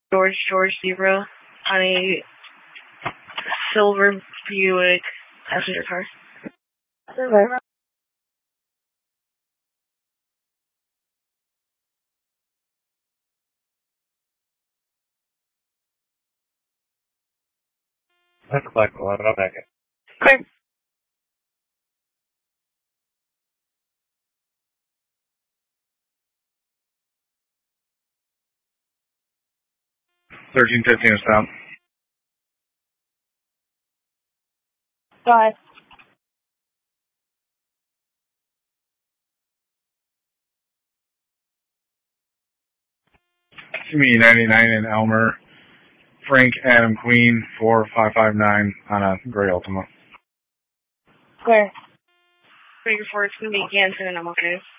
George Zebra on a silver Buick passenger car. Silver. That's a black one. I'll back it. Clear. $13.15 is down. Bye. Me 99 in Elmer. Frank Adam Queen 4559 on a gray Ultima. Clear. Figure 4, it's going to be Ganson, and I'm okay.